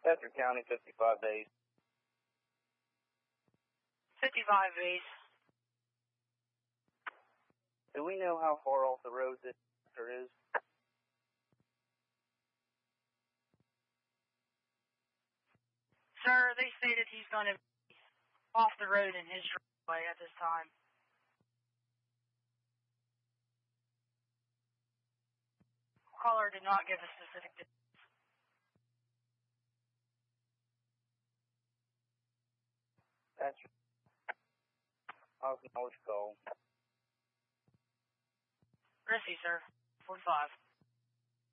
Chester County, 55 days. 55 days. Do we know how far off the road this is? Sir, they stated he's going to be off the road in his driveway at this time. Caller did not give a specific distance. That's I'll acknowledge call. Receive, sir. 45.